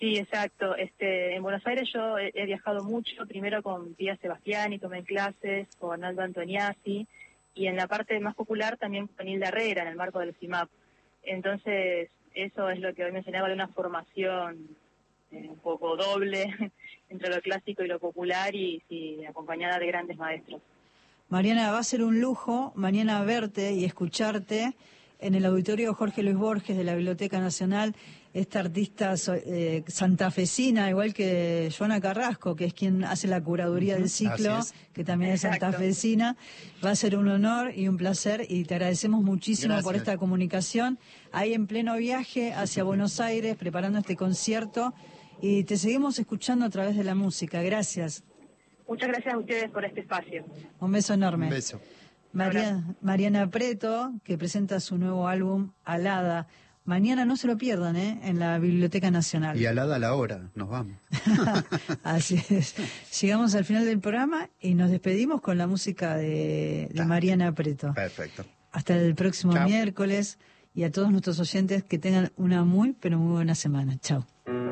Sí, exacto. En Buenos Aires yo he viajado mucho, primero con Pía Sebastián y tomé clases con Aldo Antoniazzi, y en la parte más popular también con Hilda Herrera en el marco del CIMAP. Entonces, eso es lo que hoy mencionaba de una formación un poco doble entre lo clásico y lo popular, y sí, acompañada de grandes maestros. Mariana, va a ser un lujo mañana verte y escucharte en el auditorio Jorge Luis Borges de la Biblioteca Nacional, esta artista santafesina, igual que Joana Carrasco, que es quien hace la curaduría del ciclo, que también es santafesina. Va a ser un honor y un placer, y te agradecemos muchísimo por esta comunicación, ahí en pleno viaje hacia Buenos Aires, preparando este concierto, y te seguimos escuchando a través de la música. Gracias. Muchas gracias a ustedes por este espacio. Un beso enorme. Un beso. Mariana Preto, que presenta su nuevo álbum, Alada. Mañana no se lo pierdan, en la Biblioteca Nacional. Y alada a la hora, nos vamos. Así es. Llegamos al final del programa y nos despedimos con la música de Mariana Preto. Perfecto. Hasta el próximo miércoles, y a todos nuestros oyentes que tengan una muy, pero muy buena semana. Chao.